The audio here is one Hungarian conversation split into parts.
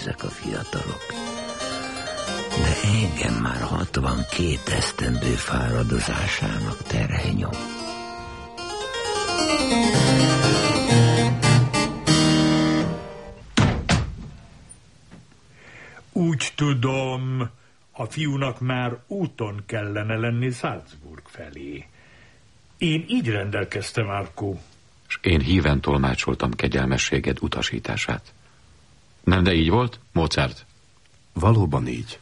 ezek a fiatalok. De engem már 62 esztendő fáradozásának terhe nyom. Úgy tudom, a fiúnak már úton kellene lenni Salzburg felé. Én így rendelkeztem, Marco. És én híven tolmácsoltam kegyelmességed utasítását. Nem, de így volt, Mozart? Valóban így.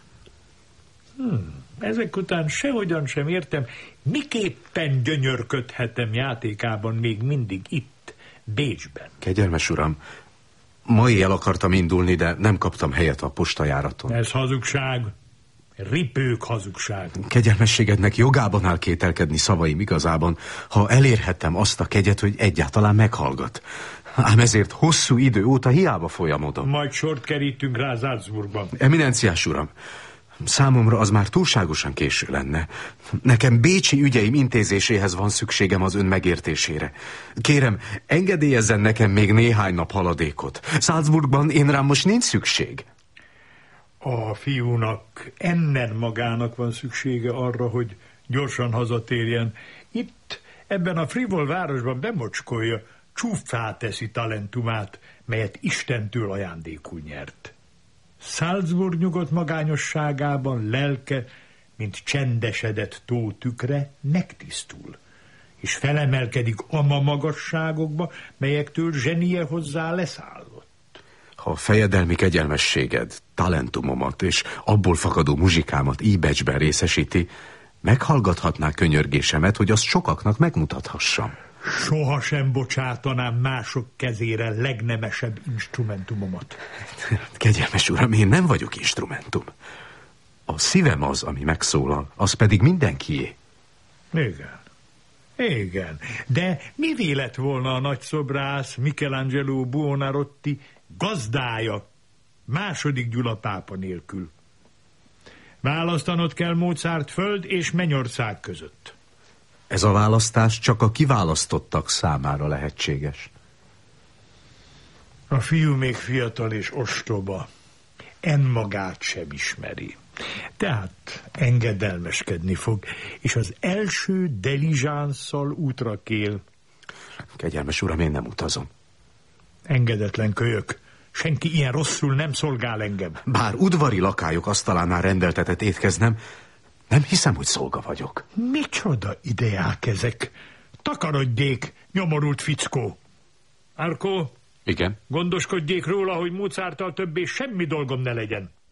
Ezek után sehogyan sem értem, miképpen gyönyörködhetem játékában még mindig itt, Bécsben. Kegyelmes uram, ma éjjel akartam indulni, de nem kaptam helyet a postajáraton. Ez hazugság. Ripők hazugság. Kegyelmességednek jogában áll kételkedni szavaim igazában, ha elérhettem azt a kegyet, hogy egyáltalán meghallgat. Ám ezért hosszú idő óta hiába folyamodom. Majd sort kerítünk rá Salzburgban. Eminenciás uram, számomra az már túlságosan késő lenne. Nekem bécsi ügyeim intézéséhez van szükségem az ön megértésére. Kérem, engedélyezzen nekem még néhány nap haladékot. Salzburgban én rám most nincs szükség. A fiúnak ennen magának van szüksége arra, hogy gyorsan hazatérjen. Itt, ebben a frivol városban bemocskolja, csúffá teszi talentumát, melyet Istentől ajándékul nyert. Salzburg nyugodt magányosságában lelke, mint csendesedett tó tükre, megtisztul, és felemelkedik ama magasságokba, melyektől zsenie hozzá leszállott. Ha a fejedelmi kegyelmességed talentumomat és abból fakadó muzsikámat Bécsben részesíti, meghallgathatná könyörgésemet, hogy azt sokaknak megmutathassam. Soha sem bocsátanám mások kezére legnemesebb instrumentumomat. Kegyelmes uram, én nem vagyok instrumentum. A szívem az, ami megszólal, az pedig mindenkié. Igen. De mi lett volna a nagyszobrász Michelangelo Buonarroti gazdája második Gyula pápa nélkül? Választanod kell Mozart föld és Mennyország között. Ez a választás csak a kiválasztottak számára lehetséges. A fiú még fiatal és ostoba. Enmagát sem ismeri. Tehát engedelmeskedni fog, és az első dilizsánsszal útra kél. Kegyelmes uram, én nem utazom. Engedetlen kölyök. Senki ilyen rosszul nem szolgál engem. Bár udvari lakályok asztalánál rendeltetett étkeznem, nem hiszem, hogy szolga vagyok. Micsoda ideák ezek? Takarodjék, nyomorult fickó. Árkó? Igen? Gondoskodjék róla, hogy Mozarttal többé semmi dolgom ne legyen.